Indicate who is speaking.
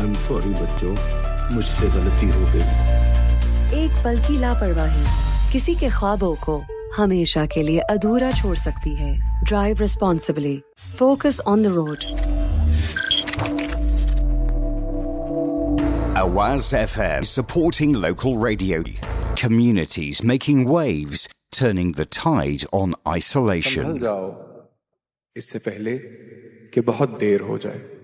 Speaker 1: I am sorry बच्चों, मुझसे गलती हो गई।
Speaker 2: एक पल की लापरवाही किसी के ख्वाबों को हमेशा के लिए अधूरा छोड़ सकती है। Drive responsibly, focus on the road.
Speaker 3: Awaz FM, supporting local radio. Communities making waves, turning the tide on isolation.
Speaker 4: संभल जाओ इससे पहले कि बहुत देर हो जाए।